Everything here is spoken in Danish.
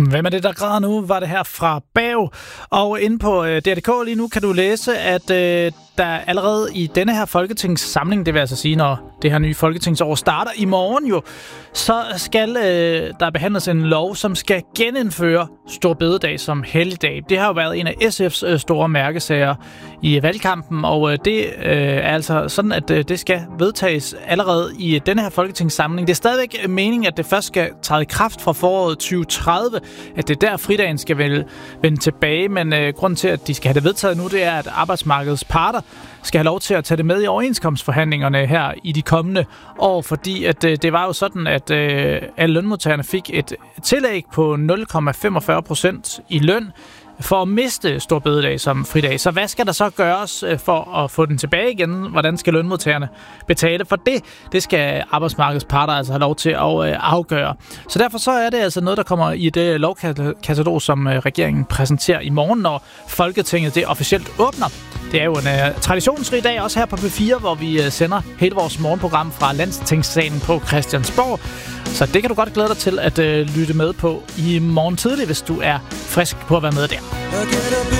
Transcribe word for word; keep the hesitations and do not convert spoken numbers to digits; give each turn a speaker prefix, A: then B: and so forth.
A: Hvem er det, der græder nu? Var det her fra Bav. Og inde på øh, D R punktum D K lige nu kan du læse, at øh, der allerede i denne her folketingssamling, det vil altså sige, når det her nye folketingsår starter i morgen jo, så skal øh, der behandles en lov, som skal genindføre Store Bededag som helligdag. Det har jo været en af S F's øh, store mærkesager i valgkampen, og øh, det øh, er altså sådan, at øh, det skal vedtages allerede i øh, denne her folketingssamling. Det er stadigvæk meningen, at det først skal træde i kraft fra foråret tyve tredive, at det der fridagen skal vel vende tilbage, men øh, grunden til, at de skal have det vedtaget nu, det er, at arbejdsmarkedets parter skal have lov til at tage det med i overenskomstforhandlingerne her i de kommende år, fordi at øh, det var jo sådan, at øh, alle lønmodtagerne fik et tillæg på nul komma femogfyrre procent i løn for at miste Stor Bededag som fridag. Så hvad skal der så gøres for at få den tilbage igen? Hvordan skal lønmodtagerne betale for det? Det skal arbejdsmarkedets parter altså have lov til at afgøre. Så derfor så er det altså noget, der kommer i det lovkatalog, som regeringen præsenterer i morgen, når Folketinget det officielt åbner. Det er jo en uh, traditionsrig dag, også her på P fire, hvor vi uh, sender hele vores morgenprogram fra Landstingssalen på Christiansborg. Så det kan du godt glæde dig til at uh, lytte med på i morgen tidlig, hvis du er frisk på at være med der.